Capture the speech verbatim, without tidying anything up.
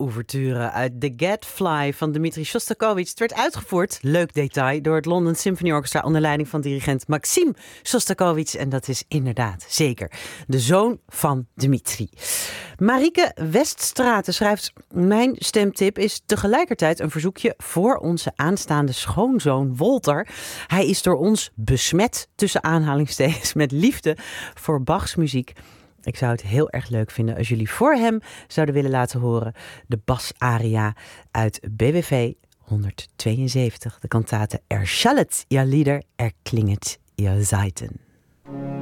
ouverture uit The Gadfly van Dmitri Shostakovich. Het werd uitgevoerd, leuk detail, door het London Symphony Orchestra onder leiding van dirigent Maxim Shostakovich. En dat is inderdaad zeker de zoon van Dmitri. Marieke Weststraten schrijft: mijn stemtip is tegelijkertijd een verzoekje voor onze aanstaande schoonzoon Wolter. Hij is door ons besmet, tussen aanhalingstekens, met liefde voor Bachs muziek. Ik zou het heel erg leuk vinden als jullie voor hem zouden willen laten horen de basaria uit B W V honderdtweeënzeventig. De kantate Erschallet, ihr Lieder, erklinget, ihr Saiten.